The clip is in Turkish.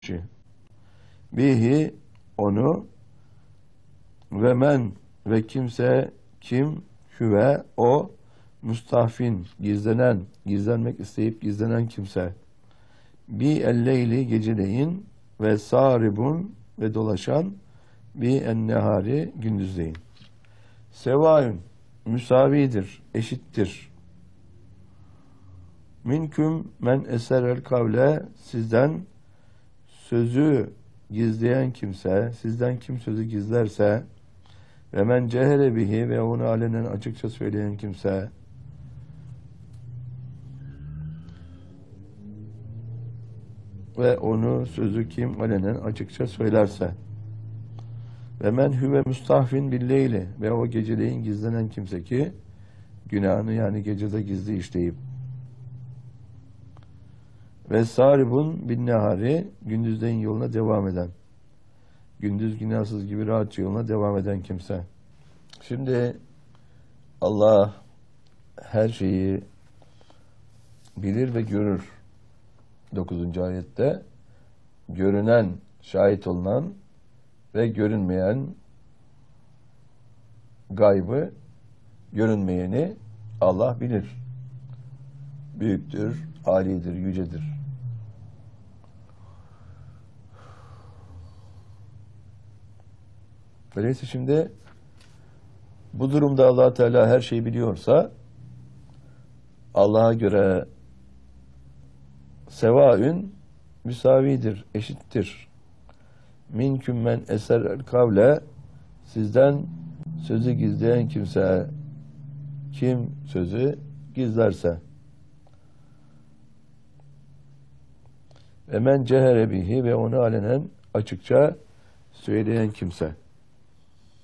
Bihi onu ve men ve kimse kim hüve o müstahfin gizlenmek isteyip gizlenen kimse bi elleyli geceleyin ve saribun ve dolaşan bi ennehari gündüzleyin. Sevaün müsavidir, eşittir. Minküm men eserel kavle sizden sözü gizleyen kimse, sizden kim sözü gizlerse ve men cehere bihi ve onu alenen açıkça söyleyen kimse ve onu sözü kim alenen açıkça söylerse ve men huve müstahfin billeyli ve o geceleyin gizlenen kimse ki günahını yani gecede gizli işleyip ve saribun bin nehari gündüzleyin yoluna devam eden, gündüz günahsız gibi rahatça yoluna devam eden kimse. Şimdi Allah her şeyi bilir ve görür. 9. ayette görünen, şahit olunan ve görünmeyen gaybı, görünmeyeni Allah bilir. Büyüktür, âlidir, yücedir. Öyleyse şimdi bu durumda Allah Teala her şeyi biliyorsa Allah'a göre sevaün müsavidir, eşittir. Minküm men eser kavle sizden sözü gizleyen kimse kim sözü gizlerse ve men cehere bihi ve onu alenen açıkça söyleyen kimse.